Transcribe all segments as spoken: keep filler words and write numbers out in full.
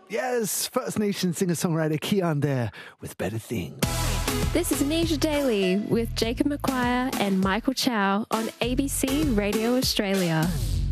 Yes, First Nation singer-songwriter Keon there with Better Things. This is Anisha Daily with Jacob McGuire and Michael Chow on A B C Radio Australia.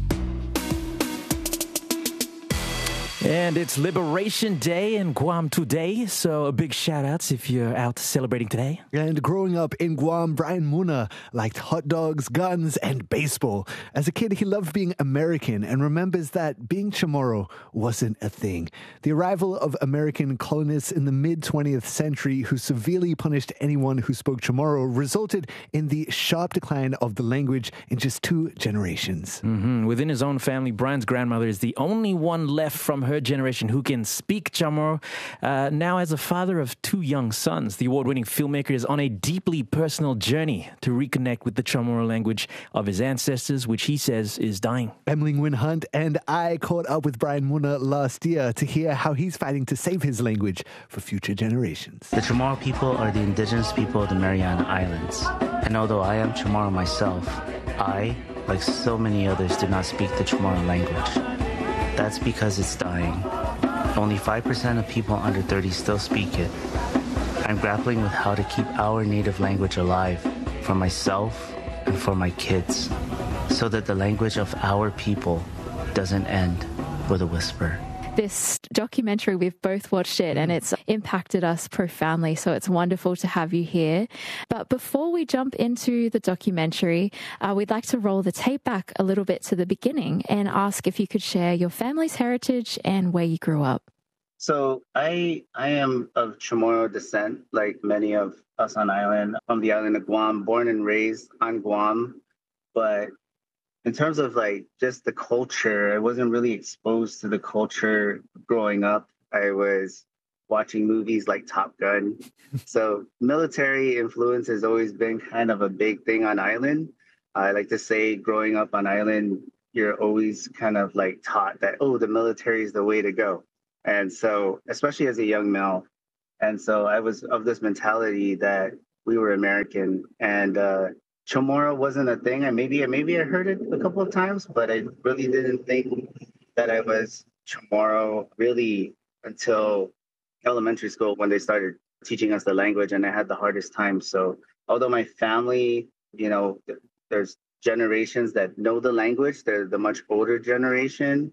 And it's Liberation Day in Guam today, so a big shout outs if you're out celebrating today. And growing up in Guam, Brian Muna liked hot dogs, guns, and baseball. As a kid, he loved being American and remembers that being Chamorro wasn't a thing. The arrival of American colonists in the mid-twentieth century who severely punished anyone who spoke Chamorro resulted in the sharp decline of the language in just two generations. Mm-hmm. Within his own family, Brian's grandmother is the only one left from her generation who can speak Chamorro. Uh, now, as a father of two young sons, the award-winning filmmaker is on a deeply personal journey to reconnect with the Chamorro language of his ancestors, which he says is dying. Emily Nguyen Hunt and I caught up with Brian Muna last year to hear how he's fighting to save his language for future generations. The Chamorro people are the indigenous people of the Mariana Islands. And although I am Chamorro myself, I, like so many others, do not speak the Chamorro language. That's because it's dying. Only five percent of people under thirty still speak it. I'm grappling with how to keep our native language alive for myself and for my kids, so that the language of our people doesn't end with a whisper. This documentary, we've both watched it and it's impacted us profoundly. So it's wonderful to have you here. But before we jump into the documentary, uh, we'd like to roll the tape back a little bit to the beginning and ask if you could share your family's heritage and where you grew up. So I I am of Chamorro descent, like many of us on island, from the island of Guam, born and raised on Guam. But in terms of like just the culture, I wasn't really exposed to the culture growing up. I was watching movies like Top Gun. So military influence has always been kind of a big thing on island. I like to say growing up on island, you're always kind of like taught that, oh, the military is the way to go. And so, especially as a young male. And so I was of this mentality that we were American and, uh, Chamorro wasn't a thing. I maybe maybe I heard it a couple of times, but I really didn't think that I was Chamorro really until elementary school when they started teaching us the language, and I had the hardest time. So although my family, you know, there's generations that know the language, they're the much older generation,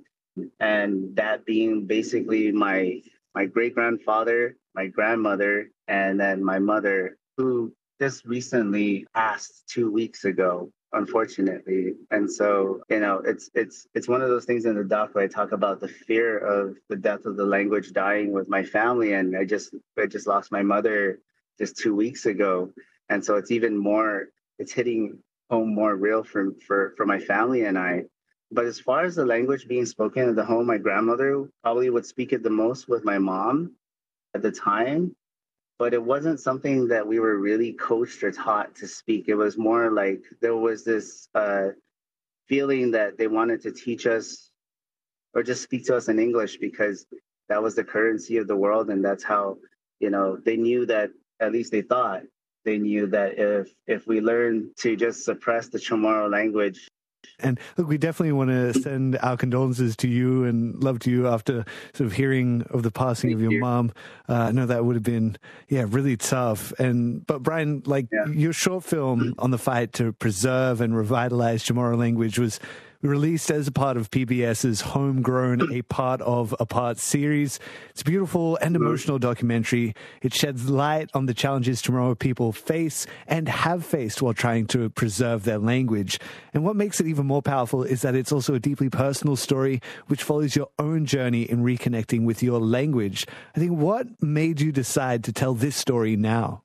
and that being basically my my great-grandfather, my grandmother, and then my mother, who just recently passed two weeks ago, unfortunately. And so, you know, it's it's it's one of those things in the doc where I talk about the fear of the death of the language dying with my family. And I just I just lost my mother just two weeks ago. And so it's even more, it's hitting home more real for for, for my family and I. But as far as the language being spoken at the home, my grandmother probably would speak it the most with my mom at the time. But it wasn't something that we were really coached or taught to speak. It was more like there was this uh, feeling that they wanted to teach us or just speak to us in English because that was the currency of the world. And that's how, you know, they knew that, at least they thought, they knew that if if we learned to just suppress the Chamorro language. And look, we definitely want to send our condolences to you and love to you after sort of hearing of the passing Thank of your you. mom. Uh, I know that would have been, yeah, really tough. And but Brian, like yeah. your short film on the fight to preserve and revitalize Chamorro language was released as a part of PBS's Homegrown, a Part of a Part series. It's a beautiful and emotional documentary. It sheds light on the challenges Chamorro people face and have faced while trying to preserve their language. And what makes it even more powerful is that it's also a deeply personal story which follows your own journey in reconnecting with your language. I think, what made you decide to tell this story now?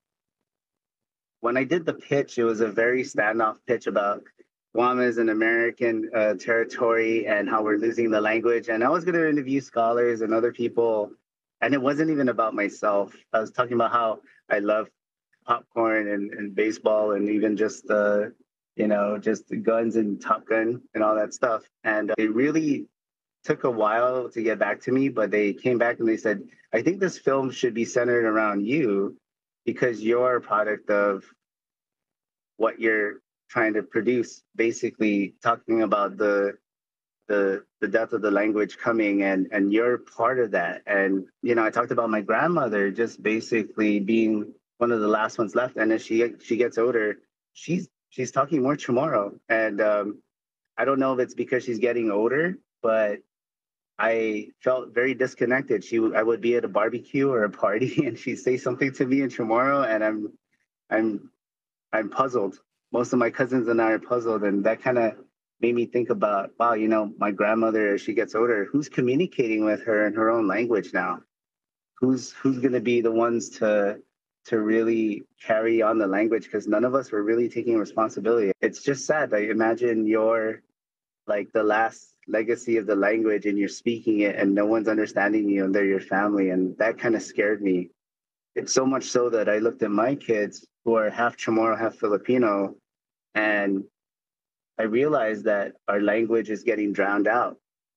When I did the pitch, it was a very standoff pitch about Guam is an American uh, territory and how we're losing the language. And I was going to interview scholars and other people. And it wasn't even about myself. I was talking about how I love popcorn and, and baseball and even just, uh, you know, just the guns and Top Gun and all that stuff. And it really took a while to get back to me, but they came back and they said, I think this film should be centered around you because you're a product of what you're trying to produce, basically talking about the the the death of the language coming, and and you're part of that. And you know, I talked about my grandmother just basically being one of the last ones left, and as she she gets older, she's she's talking more Chamorro, and um, I don't know if it's because she's getting older, but I felt very disconnected. She I would be at a barbecue or a party, and she'd say something to me in Chamorro, and I'm I'm I'm puzzled. Most of my cousins and I are puzzled, and that kind of made me think about, wow, you know, my grandmother, as she gets older, who's communicating with her in her own language now? Who's who's going to be the ones to to really carry on the language? Because none of us were really taking responsibility. It's just sad. I imagine you're like the last legacy of the language, and you're speaking it, and no one's understanding you, and they're your family, and that kind of scared me. It's so much so that I looked at my kids who are half Chamorro, half Filipino, and I realized that our language is getting drowned out.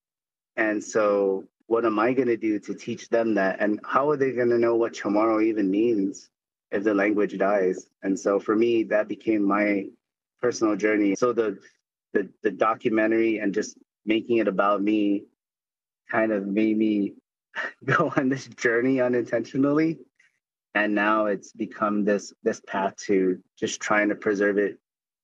And so what am I going to do to teach them that? And how are they going to know what Chamorro even means if the language dies? And so for me, that became my personal journey. So the the, the documentary and just making it about me kind of made me go on this journey unintentionally. And now it's become this this path to just trying to preserve it.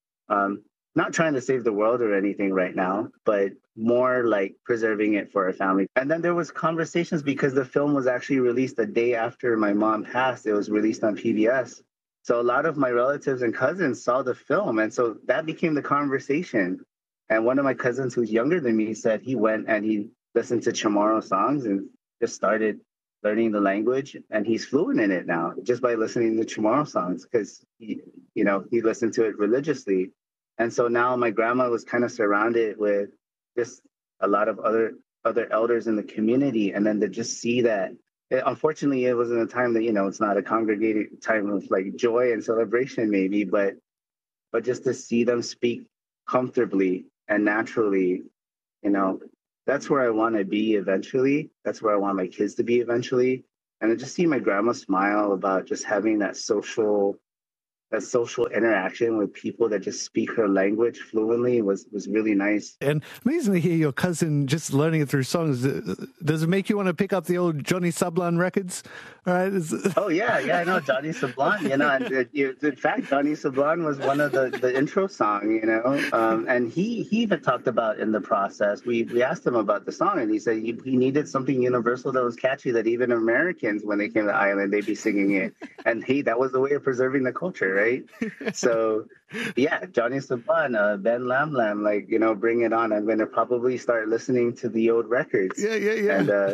Um, not trying to save the world or anything right now, but more like preserving it for our family. And then there was conversations because the film was actually released a day after my mom passed. It was released on P B S. So a lot of my relatives and cousins saw the film. And so that became the conversation. And one of my cousins who's younger than me said he went and he listened to Chamorro songs and just started learning the language. And he's fluent in it now just by listening to Chamorro songs because, he, you know, he listened to it religiously. And so now my grandma was kind of surrounded with just a lot of other other elders in the community. And then to just see that, it, unfortunately, it wasn't a time that, you know, it's not a congregated time of like joy and celebration maybe, but but just to see them speak comfortably and naturally, you know, that's where I want to be eventually. That's where I want my kids to be eventually. And I just see my grandma smile about just having that social that social interaction with people that just speak her language fluently was, was really nice. And amazing to hear your cousin just learning it through songs. Does it make you want to pick up the old Johnny Sablan records? All right. Oh, yeah. Yeah, I know Johnny Sablan. You know, and, in fact, Johnny Sablan was one of the, the intro song, you know, um, and he, he even talked about in the process, we, we asked him about the song, and he said he, he needed something universal that was catchy, that even Americans, when they came to the island, they'd be singing it. And he, that was the way of preserving the culture, right? So, yeah, Johnny Sablan, uh, Ben Lam Lam, like, you know, bring it on. I'm going to probably start listening to the old records. Yeah, yeah, yeah. And, uh,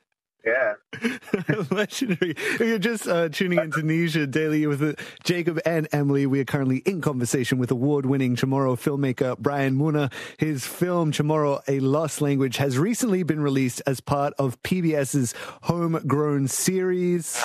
yeah. Legendary. If you're just uh, tuning into Tunisia Daily with uh, Jacob and Emily, we are currently in conversation with award-winning Chamorro filmmaker Brian Muna. His film, Chamorro, A Lost Language, has recently been released as part of PBS's Homegrown series.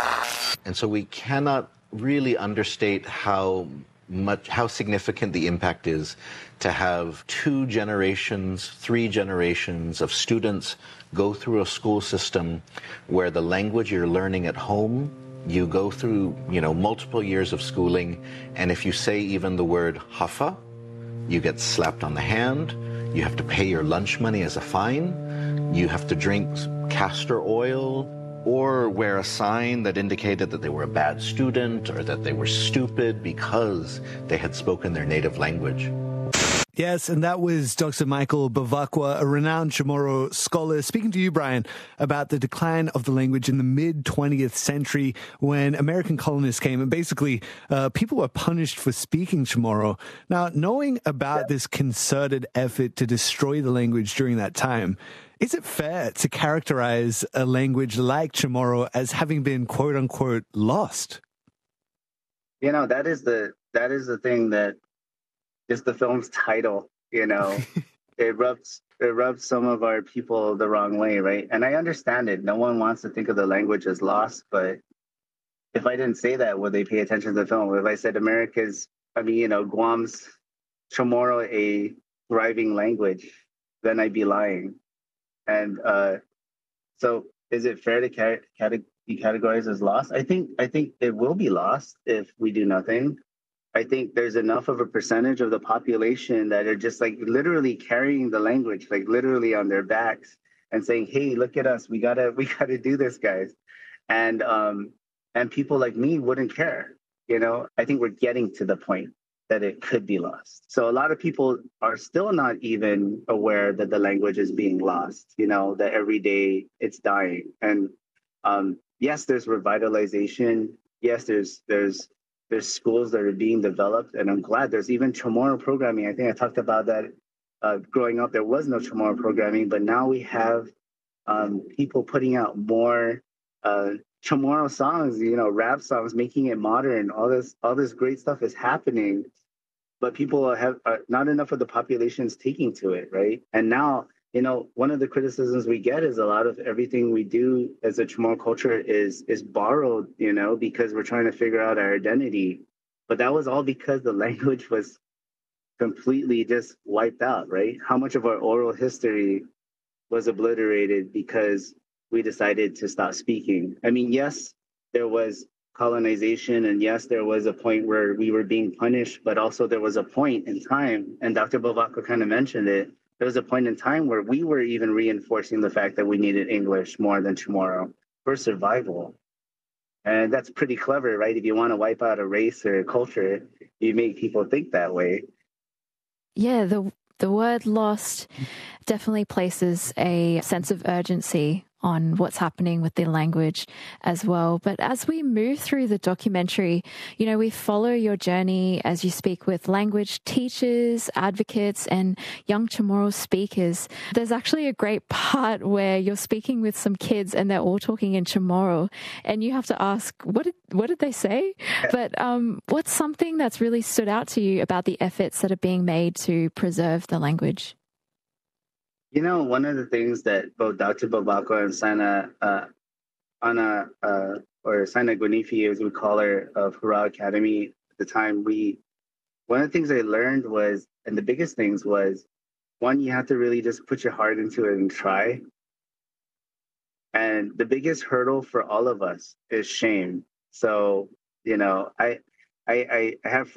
And so we cannot really understate how much, how significant the impact is to have two generations, three generations of students go through a school system where the language you're learning at home, you go through, you know, multiple years of schooling, and if you say even the word hafa, you get slapped on the hand, you have to pay your lunch money as a fine, you have to drink castor oil, or wear a sign that indicated that they were a bad student or that they were stupid because they had spoken their native language. Yes, and that was Doctor Michael Bavakwa, a renowned Chamorro scholar, speaking to you, Brian, about the decline of the language in the mid-twentieth century when American colonists came, and basically uh, people were punished for speaking Chamorro. Now, knowing about this concerted effort to destroy the language during that time, is it fair to characterize a language like Chamorro as having been, quote-unquote, lost? You know, that is the that is the thing that is the film's title, you know. it rubs it rubs some of our people the wrong way, right? And I understand it. No one wants to think of the language as lost, but if I didn't say that, would they pay attention to the film? If I said America's, I mean, you know, Guam's Chamorro a thriving language, then I'd be lying. And uh, so is it fair to cat- cat- be categorized as lost? I think I think it will be lost if we do nothing. I think there's enough of a percentage of the population that are just like literally carrying the language, like literally on their backs and saying, hey, look at us. We gotta, we gotta do this, guys. And, um, and people like me wouldn't care. You know, I think we're getting to the point that it could be lost. So a lot of people are still not even aware that the language is being lost, you know, that every day it's dying. And um, yes, there's revitalization. Yes, there's there's there's schools that are being developed. And I'm glad there's even Chamorro programming. I think I talked about that uh, growing up. There was no Chamorro programming, but now we have um, people putting out more uh, Chamorro songs, you know, rap songs, making it modern. All this, all this great stuff is happening, but people have uh, not enough of the population's taking to it, right? And now, you know, one of the criticisms we get is a lot of everything we do as a Chamorro culture is is borrowed, you know, because we're trying to figure out our identity. But that was all because the language was completely just wiped out, right? How much of our oral history was obliterated because we decided to stop speaking. I mean, yes, there was colonization, and yes, there was a point where we were being punished, but also there was a point in time, and Doctor Bavacqua kind of mentioned it, there was a point in time where we were even reinforcing the fact that we needed English more than Chamorro for survival. And that's pretty clever, right? If you want to wipe out a race or a culture, you make people think that way. Yeah, the the word lost definitely places a sense of urgency on what's happening with the language as well. But as we move through the documentary, you know, we follow your journey as you speak with language teachers, advocates, and young Chamorro speakers. There's actually a great part where you're speaking with some kids and they're all talking in Chamorro, and you have to ask, what did, what did they say? But um, what's something that's really stood out to you about the efforts that are being made to preserve the language? You know, one of the things that both Doctor Bavacqua and Sana, uh, Ana, uh, or Sana Gwinifi, as we call her, of Hurrah Academy at the time, we, one of the things I learned was, and the biggest things was, one, you have to really just put your heart into it and try. And the biggest hurdle for all of us is shame. So, you know, I, I, I have